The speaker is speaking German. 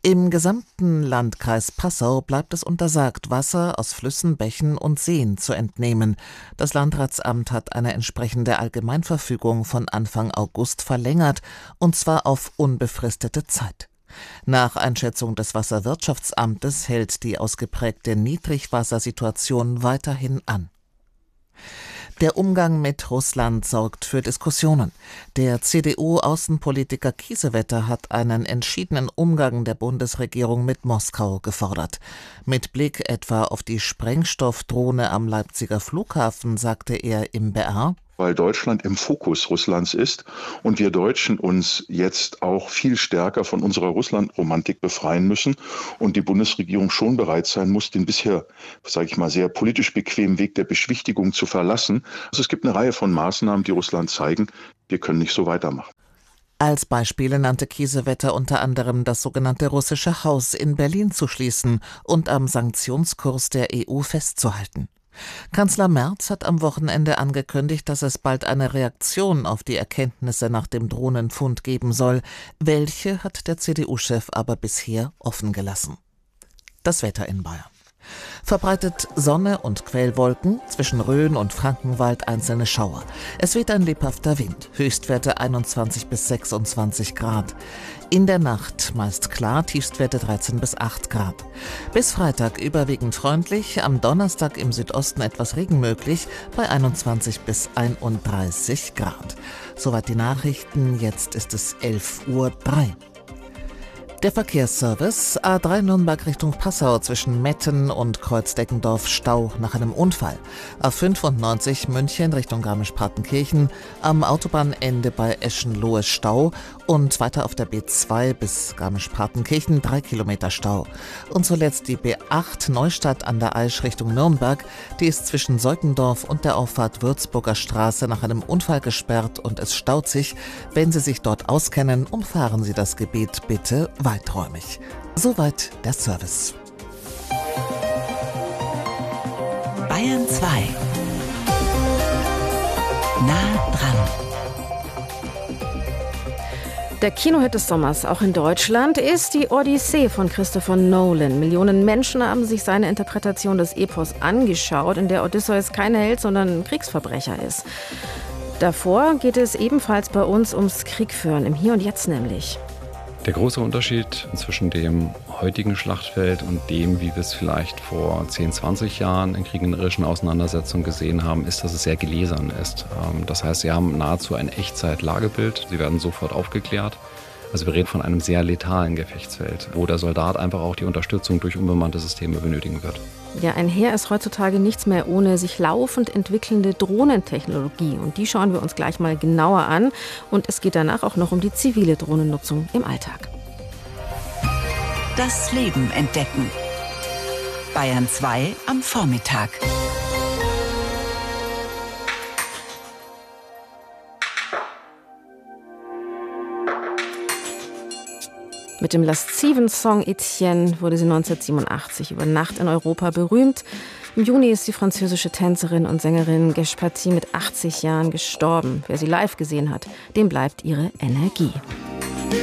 Im gesamten Landkreis Passau bleibt es untersagt, Wasser aus Flüssen, Bächen und Seen zu entnehmen. Das Landratsamt hat eine entsprechende Allgemeinverfügung von Anfang August verlängert, und zwar auf unbefristete Zeit. Nach Einschätzung des Wasserwirtschaftsamtes hält die ausgeprägte Niedrigwassersituation weiterhin an. Der Umgang mit Russland sorgt für Diskussionen. Der CDU-Außenpolitiker Kiesewetter hat einen entschiedenen Umgang der Bundesregierung mit Moskau gefordert. Mit Blick etwa auf die Sprengstoffdrohne am Leipziger Flughafen sagte er im BR: Weil Deutschland im Fokus Russlands ist und wir Deutschen uns jetzt auch viel stärker von unserer Russland-Romantik befreien müssen und die Bundesregierung schon bereit sein muss, den bisher, sage ich mal, sehr politisch bequemen Weg der Beschwichtigung zu verlassen. Also es gibt eine Reihe von Maßnahmen, die Russland zeigen, wir können nicht so weitermachen. Als Beispiele nannte Kiesewetter unter anderem das sogenannte Russische Haus in Berlin zu schließen und am Sanktionskurs der EU festzuhalten. Kanzler Merz hat am Wochenende angekündigt, dass es bald eine Reaktion auf die Erkenntnisse nach dem Drohnenfund geben soll. Welche hat der CDU-Chef aber bisher offen gelassen. Das Wetter in Bayern. Verbreitet Sonne und Quellwolken, zwischen Rhön und Frankenwald einzelne Schauer. Es weht ein lebhafter Wind, Höchstwerte 21 bis 26 Grad. In der Nacht meist klar, Tiefstwerte 13 bis 8 Grad. Bis Freitag überwiegend freundlich, am Donnerstag im Südosten etwas Regen möglich, bei 21 bis 31 Grad. Soweit die Nachrichten, jetzt ist es 11:03 Uhr. Der Verkehrsservice: A3 Nürnberg Richtung Passau zwischen Metten und Kreuzdeckendorf Stau nach einem Unfall. A95 München Richtung Garmisch-Partenkirchen, am Autobahnende bei Eschenlohe Stau und weiter auf der B2 bis Garmisch-Partenkirchen 3 Kilometer Stau. Und zuletzt die B8 Neustadt an der Aisch Richtung Nürnberg, die ist zwischen Seukendorf und der Auffahrt Würzburger Straße nach einem Unfall gesperrt und es staut sich. Wenn Sie sich dort auskennen, umfahren Sie das Gebiet bitte weiträumig. Soweit der Service. Bayern 2. Nah dran. Der Kinohit des Sommers, auch in Deutschland, ist die Odyssee von Christopher Nolan. Millionen Menschen haben sich seine Interpretation des Epos angeschaut, in der Odysseus kein Held, sondern ein Kriegsverbrecher ist. Davor geht es ebenfalls bei uns ums Kriegführen, im Hier und Jetzt nämlich. Der große Unterschied zwischen dem heutigen Schlachtfeld und dem, wie wir es vielleicht vor 10, 20 Jahren in kriegerischen Auseinandersetzungen gesehen haben, ist, dass es sehr gläsern ist. Das heißt, Sie haben nahezu ein Echtzeit-Lagebild. Sie werden sofort aufgeklärt. Also wir reden von einem sehr letalen Gefechtsfeld, wo der Soldat einfach auch die Unterstützung durch unbemannte Systeme benötigen wird. Ja, ein Heer ist heutzutage nichts mehr ohne sich laufend entwickelnde Drohnentechnologie. Und die schauen wir uns gleich mal genauer an. Und es geht danach auch noch um die zivile Drohnennutzung im Alltag. Das Leben entdecken. Bayern 2 am Vormittag. Mit dem lasciven Song Etienne wurde sie 1987 über Nacht in Europa berühmt. Im Juni ist die französische Tänzerin und Sängerin Gesh Paty mit 80 Jahren gestorben. Wer sie live gesehen hat, dem bleibt ihre Energie.